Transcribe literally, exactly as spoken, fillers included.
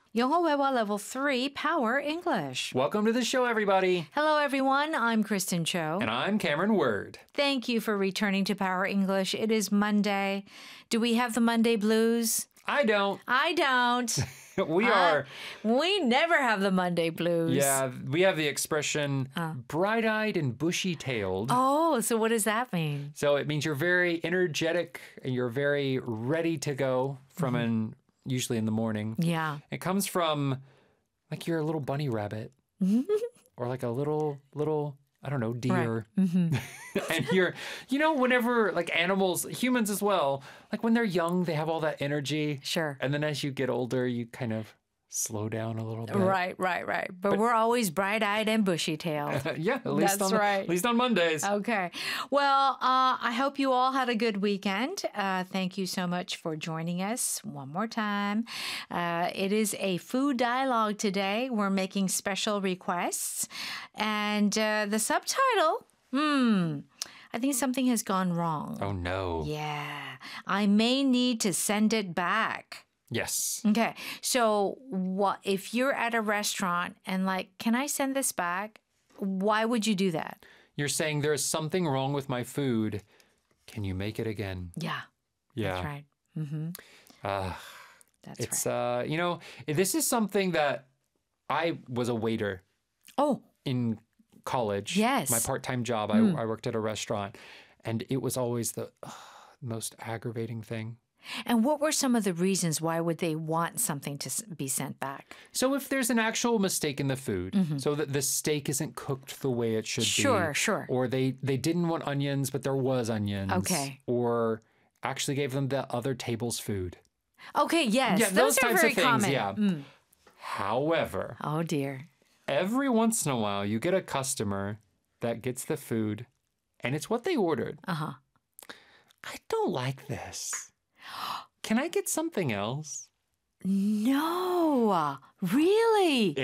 영어 회화 Level three Power English. Welcome to the show, everybody. Hello, everyone. I'm Kristen Cho. And I'm Cameron Word. Thank you for returning to Power English. It is Monday. Do we have the Monday blues? I don't. I don't. we I- are. We never have the Monday blues. Yeah, we have the expression bright-eyed and bushy-tailed. Oh, so what does that mean? So it means you're very energetic and you're very ready to go from an usually in the morning. Yeah. It comes from like you're a little bunny rabbit or like a little little I don't know deer. Mm-hmm. And you're you know whenever like animals, humans as well, like when they're young they have all that energy. Sure. And then as you get older you kind of slow down a little bit. Right, right, right. But, we're always bright-eyed and bushy-tailed. Yeah, at least That's on right. at least on Mondays. Okay. Well, uh, I hope you all had a good weekend. Uh, thank you so much for joining us one more time. Uh, it is a food dialogue today. We're making special requests. And uh, the subtitle, hmm, I think something has gone wrong. Oh no. Yeah. I may need to send it back. Yes. Okay. So what if you're at a restaurant and like, can I send this back? Why would you do that? You're saying there's something wrong with my food. Can you make it again? Yeah. Yeah. That's right. Mm-hmm. Uh, That's it's right. uh, you know, this is something that I was a waiter Oh, in college. Yes. My part-time job. I, I worked at a restaurant, and it was always the uh, most aggravating thing. and what were some of the reasons why would they want something to s- be sent back? So if there's an actual mistake in the food, so that the steak isn't cooked the way it should be. Sure, sure. Or they, they didn't want onions, but there was onions. Okay. Or actually gave them the other table's food. Okay, yes. Yeah, those, those are types very of things, common. yeah. Mm. However, Oh, dear. every once in a while you get a customer that gets the food and it's what they ordered. Uh-huh. I don't like this. Can I get something else? No, really?